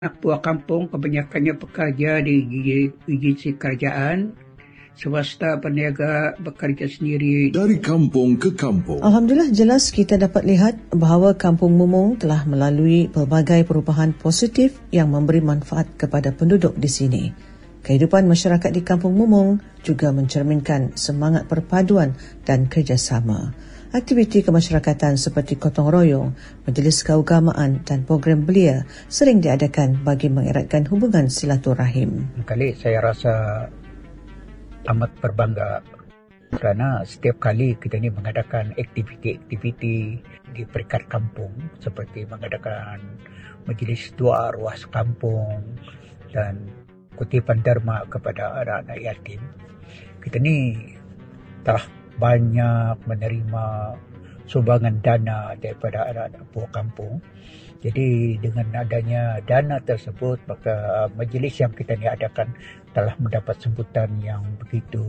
Buah kampung kebanyakannya bekerja di agensi kerajaan, swasta berniaga bekerja sendiri. Dari kampung ke kampung. Alhamdulillah, jelas kita dapat lihat bahawa Kampung Mumung telah melalui pelbagai perubahan positif yang memberi manfaat kepada penduduk di sini. Kehidupan masyarakat di Kampung Mumung juga mencerminkan semangat perpaduan dan kerjasama. Aktiviti kemasyarakatan seperti gotong royong, majlis keagamaan dan program belia sering diadakan bagi mengeratkan hubungan silaturahim. Kali saya rasa amat berbangga kerana setiap kali kita ni mengadakan aktiviti-aktiviti di peringkat kampung seperti mengadakan majlis doa arwah kampung dan kutipan derma kepada anak-anak yatim. Kita ni telah banyak menerima sumbangan dana daripada anak-anak buah kampung. Jadi dengan adanya dana tersebut, maka majlis yang kita ni adakan telah mendapat sambutan yang begitu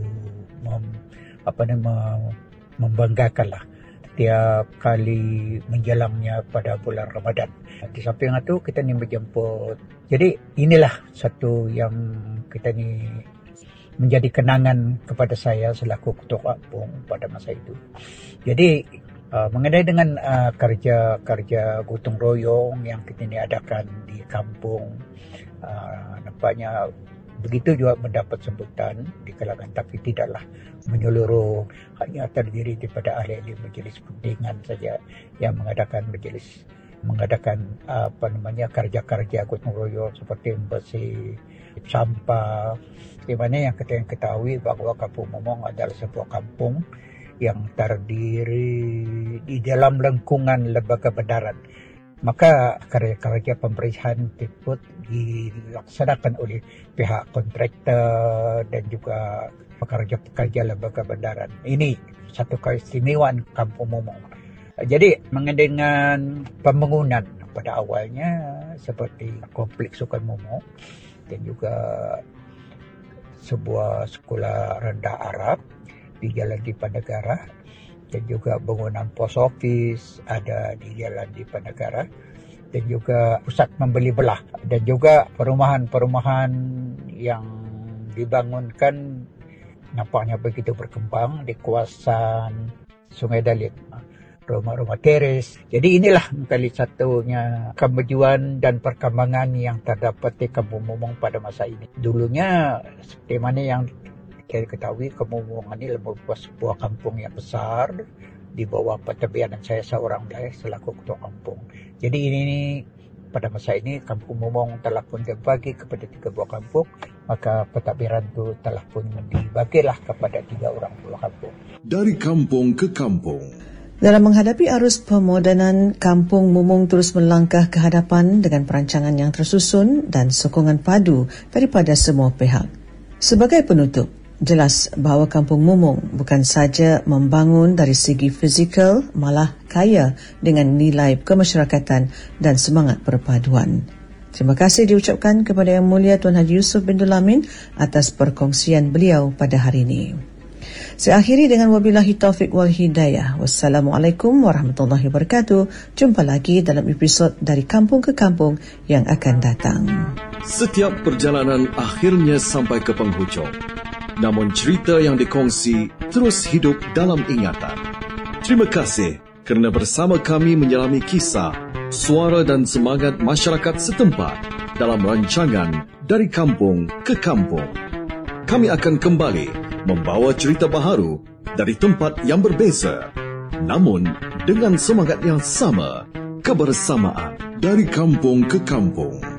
membanggakanlah setiap kali menjelangnya pada bulan Ramadan. Di samping itu kita ni menjemput. Jadi inilah satu yang kita ni menjadi kenangan kepada saya selaku ketua kampung pada masa itu. Jadi mengenai dengan kerja gotong royong yang kita ni adakan di kampung, nampaknya begitu juga mendapat sambutan di kalangan, tapi tidaklah menyeluruh, hanya terdiri daripada ahli-ahli majlis pentingan saja yang mengadakan kerja-kerja gotong royong seperti membersih sampah. Di mana yang kita ketahui bahawa Kampung Mumung adalah sebuah kampung yang terdiri di dalam lingkungan lembaga bendaran. Maka kerja-kerja pembersihan tersebut dilaksanakan oleh pihak kontraktor dan juga pekerja-pekerja lembaga bendaran. Ini satu keistimewaan Kampung Mumung. Jadi mengenai dengan pembangunan pada awalnya seperti kompleks Sukan Mumung dan juga sebuah sekolah rendah Arab di Jalan Dipan Negara dan juga bangunan pos office ada di Jalan Dipan Negara dan juga pusat membeli belah dan juga perumahan-perumahan yang dibangunkan nampaknya begitu berkembang di kawasan Sungai Dalit, rumah-rumah teres. Jadi inilah kali satunya kemajuan dan perkembangan yang terdapat di Kampung Mumung pada masa ini. Dulunya seperti mana yang kita ketahui, Kampung Mumung ini merupakan sebuah kampung yang besar di bawah pentadbiran saya seorang selaku ketua kampung. Jadi ini pada masa ini Kampung Mumung telah pun dibagi kepada 3 buah kampung, maka pentadbiran itu telah pun dibagilah kepada 3 orang buah kampung. Dari kampung ke kampung. Dalam menghadapi arus pemodenan, Kampung Mumung terus melangkah ke hadapan dengan perancangan yang tersusun dan sokongan padu daripada semua pihak. Sebagai penutup, jelas bahawa Kampung Mumung bukan saja membangun dari segi fizikal, malah kaya dengan nilai kemasyarakatan dan semangat perpaduan. Terima kasih diucapkan kepada Yang Mulia Tuan Haji Yusof bin Dulamin atas perkongsian beliau pada hari ini. Saya akhiri dengan wabillahi taufiq wal hidayah. Wassalamualaikum warahmatullahi wabarakatuh. Jumpa lagi dalam episod Dari Kampung ke Kampung yang akan datang. Setiap perjalanan akhirnya sampai ke penghujung. Namun cerita yang dikongsi terus hidup dalam ingatan. Terima kasih kerana bersama kami menyelami kisah, suara dan semangat masyarakat setempat dalam rancangan Dari Kampung ke Kampung. Kami akan kembali membawa cerita baharu dari tempat yang berbeza, namun dengan semangat yang sama, kebersamaan. Dari Kampung ke Kampung.